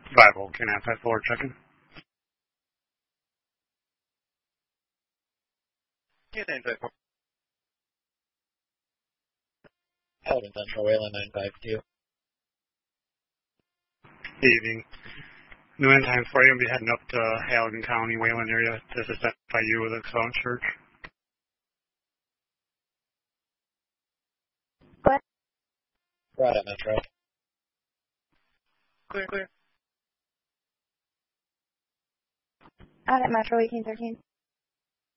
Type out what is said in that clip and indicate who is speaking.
Speaker 1: Bible, can I have floor checking?
Speaker 2: Yeah, 954.
Speaker 3: Element Central, Wayland 952.
Speaker 1: Evening. New End time for you. I'll be heading up to Halligan County, Wayland area to assist FIU with a Excellent Church.
Speaker 3: Right at Metro.
Speaker 2: Clear.
Speaker 4: Out at Metro 1813.